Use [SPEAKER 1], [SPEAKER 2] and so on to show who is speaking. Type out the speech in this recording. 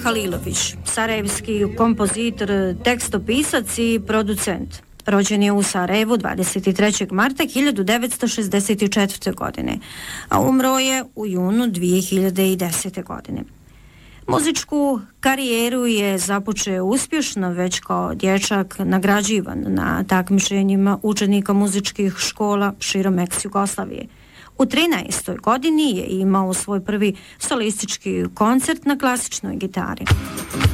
[SPEAKER 1] Halilović, sarajevski kompozitor, tekstopisac i producent. Rođen je u Sarajevu 23. marta 1964. godine, a umro je u junu 2010. godine. Muzičku karijeru je započeo uspješno već kao dječak, nagrađivan na takmičenjima učenika muzičkih škola širom ex-Jugoslavije. U 13. godini je imao svoj prvi solistički koncert na klasičnoj gitari.